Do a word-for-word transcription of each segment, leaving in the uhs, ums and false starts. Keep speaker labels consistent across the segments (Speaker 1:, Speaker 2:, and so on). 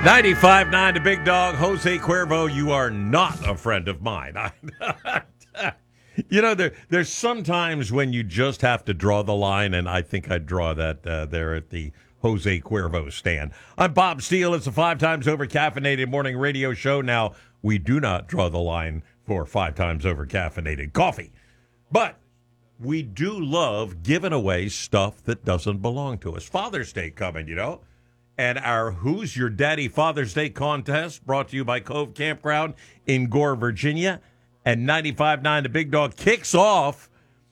Speaker 1: ninety-five point nine, the Big Dog. Jose Cuervo, you are not a friend of mine. You know, there, there's sometimes when you just have to draw the line, and I think I'd draw that uh, there at the Jose Cuervo stand. I'm Bob Steele. It's a five times over caffeinated morning radio show. Now, we do not draw the line for five times over caffeinated coffee, but we do love giving away stuff that doesn't belong to us. Father's Day coming, you know, and our Who's Your Daddy Father's Day contest brought to you by Cove Campground in Gore, Virginia. And ninety-five point nine, the Big Dog kicks off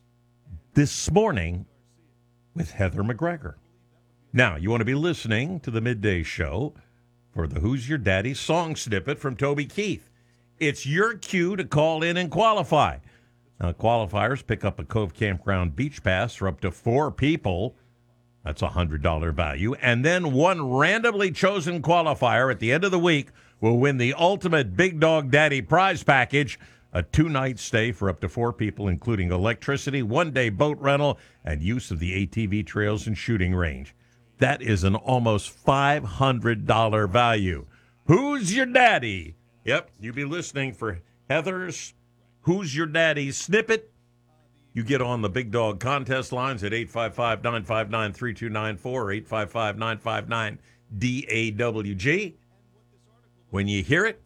Speaker 1: this morning with Heather McGregor. Now, you want to be listening to the midday show for the Who's Your Daddy song snippet from Toby Keith. It's your cue to call in and qualify. Now, qualifiers pick up a Cove Campground beach pass for up to four people. That's a one hundred dollars value. And then one randomly chosen qualifier at the end of the week will win the ultimate Big Dog Daddy prize package, a two-night stay for up to four people, including electricity, one-day boat rental, and use of the A T V trails and shooting range. That is an almost five hundred dollars value. Who's Your Daddy? Yep, you be listening for Heather's Who's Your Daddy snippet. You get on the Big Dog contest lines at eight five five, nine five nine, three two nine four or eight five five, nine five nine, D A W G. When you hear it,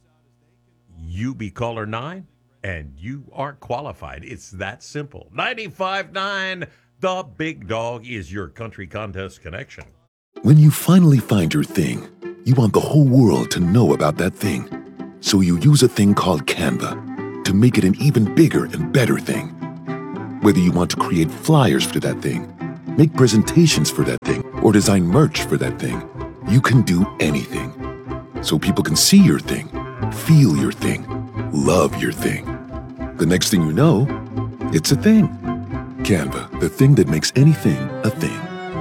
Speaker 1: you be caller nine, and you are qualified. It's that simple. ninety-five point nine, the Big Dog is your country contest connection.
Speaker 2: When you finally find your thing, you want the whole world to know about that thing. So you use a thing called Canva to make it an even bigger and better thing. Whether you want to create flyers for that thing, make presentations for that thing, or design merch for that thing, you can do anything. So people can see your thing, feel your thing, love your thing. The next thing you know, it's a thing. Canva, the thing that makes anything a thing.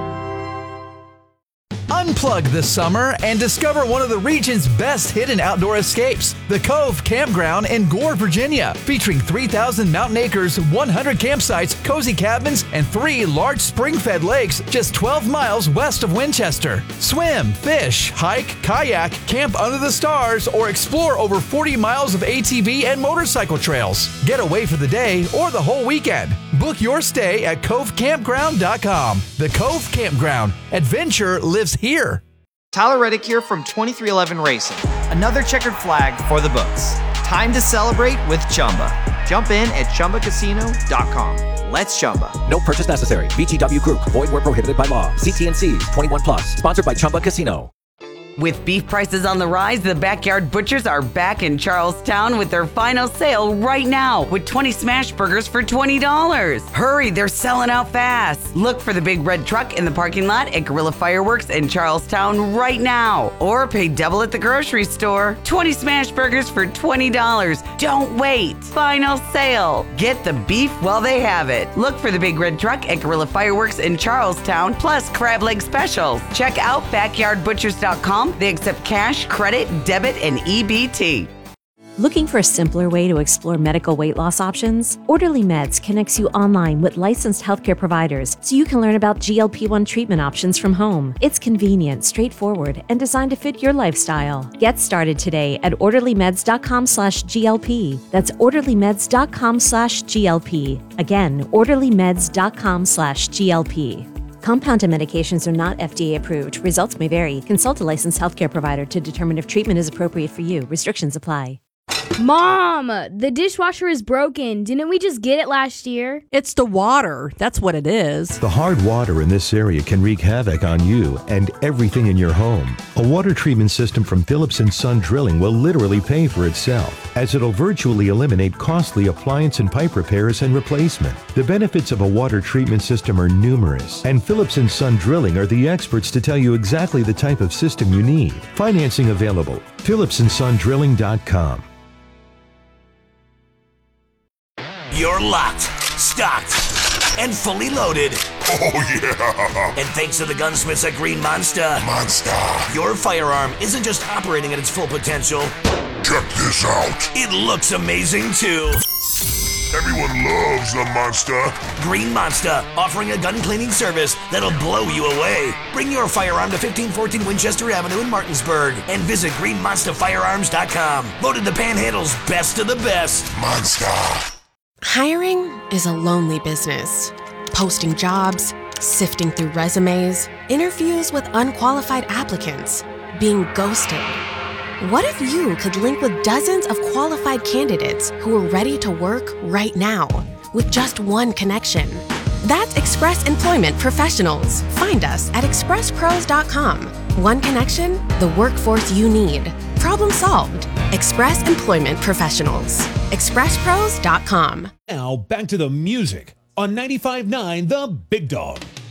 Speaker 3: Unplug this summer and discover one of the region's best hidden outdoor escapes, the Cove Campground in Gore, Virginia, featuring three thousand mountain acres, one hundred campsites, cozy cabins, and three large spring-fed lakes just twelve miles west of Winchester. Swim, fish, hike, kayak, camp under the stars, or explore over forty miles of A T V and motorcycle trails. Get away for the day or the whole weekend. Book your stay at cove campground dot com. The Cove Campground. Adventure lives here.
Speaker 4: Tyler Reddick here from twenty-three eleven Racing. Another checkered flag for the books. Time to celebrate with Chumba. Jump in at chumba casino dot com. Let's Chumba.
Speaker 5: No purchase necessary. V G W Group. Void where prohibited by law. See T and C's. twenty-one plus. Sponsored by Chumba Casino.
Speaker 6: With beef prices on the rise, the Backyard Butchers are back in Charlestown with their final sale right now with twenty smash burgers for twenty dollars. Hurry, they're selling out fast. Look for the big red truck in the parking lot at Guerrilla Fireworks in Charlestown right now. Or pay double at the grocery store. twenty smash burgers for twenty dollars. Don't wait. Final sale. Get the beef while they have it. Look for the big red truck at Guerrilla Fireworks in Charlestown, plus crab leg specials. Check out backyard butchers dot com. They accept cash, credit, debit, and E B T.
Speaker 7: Looking for a simpler way to explore medical weight loss options? Orderly Meds connects you online with licensed healthcare providers so you can learn about G L P one treatment options from home. It's convenient, straightforward, and designed to fit your lifestyle. Get started today at orderly meds dot com slash G L P. That's orderly meds dot com slash G L P. Again, orderly meds dot com slash G L P. Compounded medications are not F D A approved. Results may vary. Consult a licensed healthcare provider to determine if treatment is appropriate for you. Restrictions apply.
Speaker 8: Mom, the dishwasher is broken. Didn't we just get it last year?
Speaker 9: It's the water. That's what it is.
Speaker 10: The hard water in this area can wreak havoc on you and everything in your home. A water treatment system from Phillips and Son Drilling will literally pay for itself, as it'll virtually eliminate costly appliance and pipe repairs and replacement. The benefits of a water treatment system are numerous, and Phillips and Son Drilling are the experts to tell you exactly the type of system you need. Financing available. Phillips and Son Drilling dot com.
Speaker 11: You're locked, stocked, and fully loaded.
Speaker 12: Oh, yeah!
Speaker 11: And thanks to the gunsmiths at Green Monster,
Speaker 12: Monster,
Speaker 11: your firearm isn't just operating at its full potential.
Speaker 12: Check this out.
Speaker 11: It looks amazing, too.
Speaker 12: Everyone loves a monster.
Speaker 11: Green Monster, offering a gun cleaning service that'll blow you away. Bring your firearm to fifteen fourteen Winchester Avenue in Martinsburg and visit green monster firearms dot com. Voted the Panhandle's best of the best.
Speaker 12: Monster.
Speaker 13: Hiring is a lonely business. Posting jobs, sifting through resumes, interviews with unqualified applicants, being ghosted. What if you could link with dozens of qualified candidates who are ready to work right now with just one connection? That's Express Employment Professionals. Find us at express pros dot com. One connection, the workforce you need. Problem solved. Express Employment Professionals. express pros dot com.
Speaker 14: Now back to the music on ninety-five point nine The Big Dog.